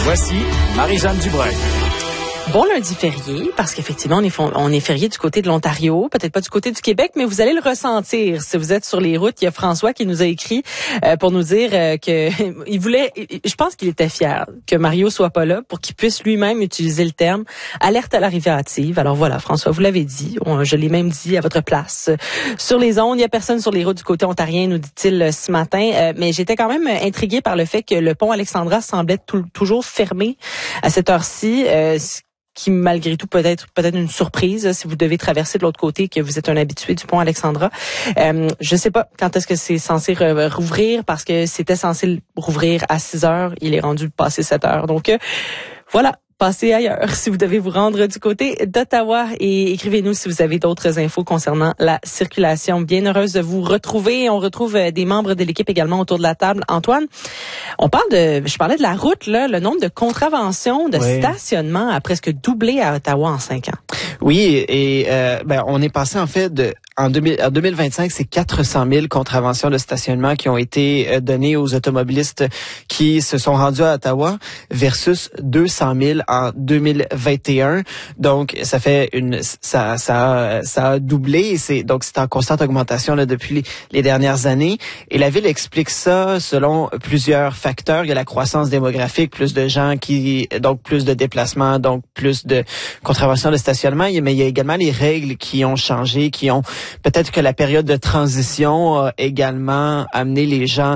Voici Marie-Jeanne Dubreuil. Bon lundi férié, parce qu'effectivement, on est férié du côté de l'Ontario, peut-être pas du côté du Québec, mais vous allez le ressentir. Si vous êtes sur les routes, il y a François qui nous a écrit pour nous dire que il voulait, je pense qu'il était fier que Mario soit pas là pour qu'il puisse lui-même utiliser le terme alerte à l'arrivée hâtive. Alors voilà, François, vous l'avez dit, je l'ai même dit à votre place. Sur les ondes, il y a personne sur les routes du côté ontarien, nous dit-il ce matin, mais j'étais quand même intriguée par le fait que le pont Alexandra semblait toujours fermé à cette heure-ci. Qui malgré tout peut-être une surprise si vous devez traverser de l'autre côté, que vous êtes un habitué du pont Alexandra. Je sais pas quand est-ce que c'est censé rouvrir, parce que c'était censé rouvrir à 6 heures, il est rendu passé 7 heures. Donc voilà. Passez ailleurs si vous devez vous rendre du côté d'Ottawa, et écrivez-nous si vous avez d'autres infos concernant la circulation. Bien heureuse de vous retrouver. On retrouve des membres de l'équipe également autour de la table. Antoine, je parlais de la route, là, le nombre de contraventions de stationnement a presque doublé à Ottawa en 5 ans. Oui, et on est passé en fait en 2025, c'est 400 000 contraventions de stationnement qui ont été données aux automobilistes qui se sont rendus à Ottawa versus 200 000 en 2021. Donc, ça fait ça a doublé. C'est en constante augmentation là, depuis les dernières années. Et la ville explique ça selon plusieurs facteurs. Il y a la croissance démographique, plus de gens donc plus de déplacements, donc plus de contraventions de stationnement. Mais il y a également les règles qui ont changé, peut-être que la période de transition a également amené les gens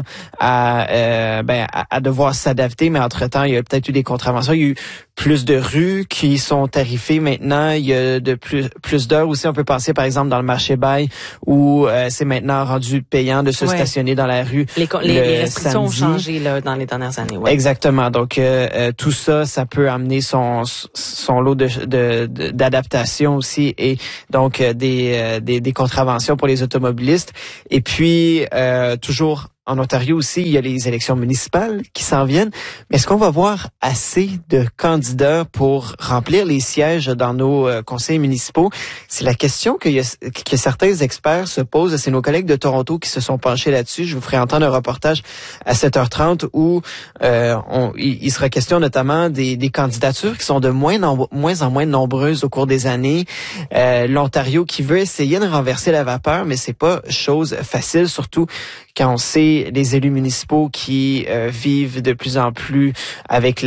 à devoir s'adapter, mais entre-temps, il y a peut-être eu des contraventions. Il y a eu plus de rues qui sont tarifées maintenant. Il y a de plus d'heures aussi. On peut penser, par exemple, dans le marché Bail, où c'est maintenant rendu payant de se stationner dans la rue. Les restrictions ont changé là, dans les dernières années. Ouais. Exactement. Donc, tout ça peut amener son lot d'adaptation aussi, et donc des contraventions pour les automobilistes. Et puis, toujours en Ontario aussi, il y a les élections municipales qui s'en viennent. Mais est-ce qu'on va voir assez de candidats pour remplir les sièges dans nos conseils municipaux? C'est la question que certains experts se posent. C'est nos collègues de Toronto qui se sont penchés là-dessus. Je vous ferai entendre un reportage à 7h30 où il sera question notamment des candidatures qui sont de moins en moins nombreuses au cours des années. L'Ontario qui veut essayer de renverser la vapeur, mais c'est pas chose facile, surtout quand on sait les élus municipaux qui vivent de plus en plus avec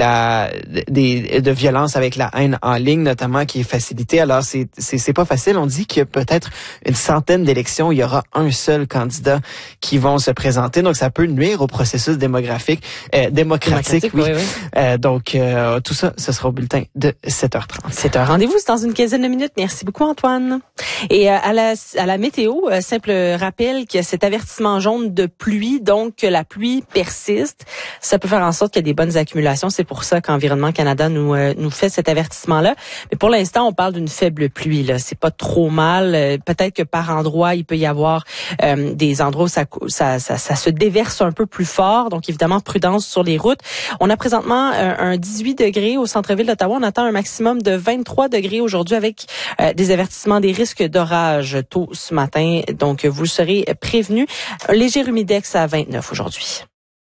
de violence, avec la haine en ligne notamment, qui est facilitée. Alors c'est pas facile. On dit qu'il y a peut-être une centaine d'élections, il y aura un seul candidat qui vont se présenter, donc ça peut nuire au processus démocratique. Oui. Donc tout ça, ce sera au bulletin de 7h30. 7h. Rendez-vous, c'est dans une quinzaine de minutes. Merci beaucoup, Antoine. Et à la météo, simple rappel qu'il y a cet avertissement jaune de pluie, donc que la pluie persiste. Ça peut faire en sorte qu'il y a des bonnes accumulations. C'est pour ça qu'Environnement Canada nous fait cet avertissement-là. Mais pour l'instant, on parle d'une faible pluie. Là, c'est pas trop mal. Peut-être que par endroit, il peut y avoir des endroits où ça se déverse un peu plus fort. Donc évidemment, prudence sur les routes. On a présentement un 18 degrés au centre-ville d'Ottawa. On attend un maximum de 23 degrés aujourd'hui, avec des avertissements des risques d'orage tôt ce matin. Donc vous serez prévenus. Léger humidex à 29 aujourd'hui.